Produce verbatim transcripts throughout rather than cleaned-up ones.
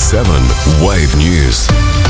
seven Wave News.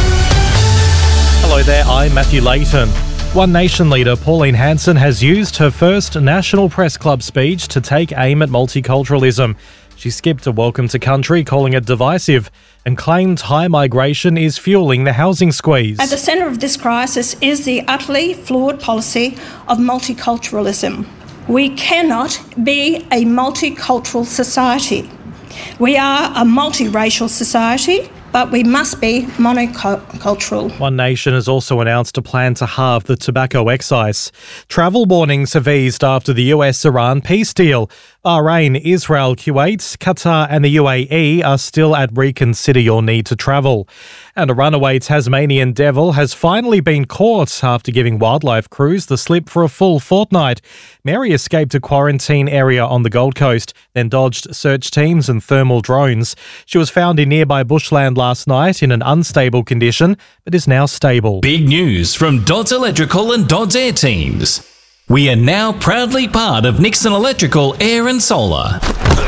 Hello there, I'm Matthew Layton. One Nation leader Pauline Hanson has used her first National Press Club speech to take aim at multiculturalism. She skipped a welcome to country, calling it divisive, and claimed high migration is fueling the housing squeeze. At the centre of this crisis is the utterly flawed policy of multiculturalism. We cannot be a multicultural society. We are a multiracial society, but we must be monocultural. One Nation has also announced a plan to halve the tobacco excise. Travel warnings have eased after the U S-Iran peace deal. Bahrain, Israel, Kuwait, Qatar and the U A E are still at reconsider your need to travel. And a runaway Tasmanian devil has finally been caught after giving wildlife crews the slip for a full fortnight. Mary escaped a quarantine area on the Gold Coast, then dodged search teams and thermal drones. She was found in nearby bushland last night in an unstable condition, but is now stable. Big news from Dodds Electrical and Dodds Air teams. We are now proudly part of Nixon Electrical Air and Solar.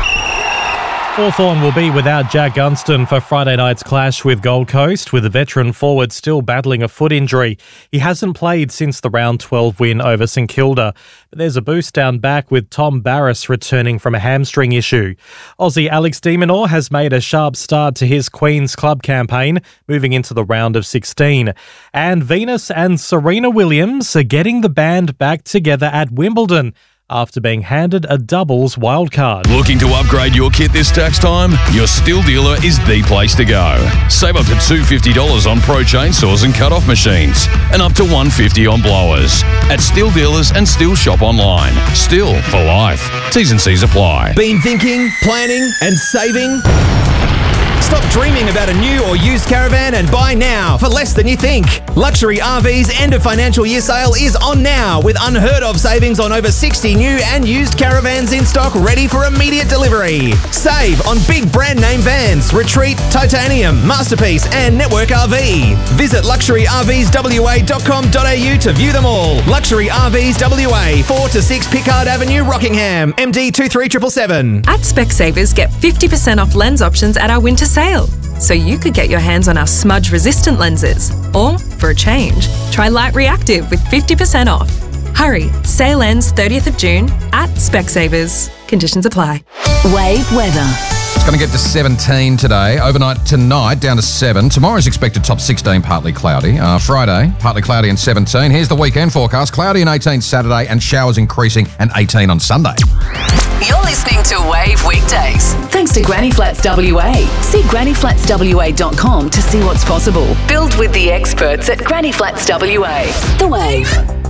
Hawthorn will be without Jack Gunston for Friday night's clash with Gold Coast, with the veteran forward still battling a foot injury. He hasn't played since the round twelve win over St Kilda, but there's a boost down back with Tom Barrass returning from a hamstring issue. Aussie Alex de Minaur has made a sharp start to his Queen's Club campaign, moving into the round of sixteen. And Venus and Serena Williams are getting the band back together at Wimbledon after being handed a doubles wildcard. Looking to upgrade your kit this tax time? Your Stihl dealer is the place to go. Save up to two hundred fifty dollars on pro chainsaws and cut-off machines, and up to one hundred fifty dollars on blowers. At Stihl Dealers and Stihl Shop online. Stihl for life. T's and C's apply. Been thinking, planning and saving? Stop dreaming about a new or used caravan and buy now for less than you think. Luxury R V's end of financial year sale is on now with unheard of savings on over sixty new and used caravans in stock ready for immediate delivery. Save on big brand name vans, Retreat, Titanium, Masterpiece and Network R V. Visit luxury r vs w a dot com dot a u to view them all. Luxury R Vs W A, four to six Pickard Avenue, Rockingham, M D two three seven seven seven. At Specsavers, get fifty percent off lens options at our winter sale. So you could get your hands on our smudge-resistant lenses. Or, for a change, try Light Reactive with fifty percent off. Hurry, sale ends thirtieth of June at Specsavers. Conditions apply. Wave weather. It's going to get to seventeen today. Overnight tonight, down to seven. Tomorrow's expected top sixteen, partly cloudy. Uh, Friday, partly cloudy and seventeen. Here's the weekend forecast. Cloudy and eighteen Saturday and showers increasing and eighteen on Sunday. You're listening to Wave Weekdays. Thanks to Granny Flats W A. See granny flats w a dot com to see what's possible. Build with the experts at Granny Flats W A. The Wave.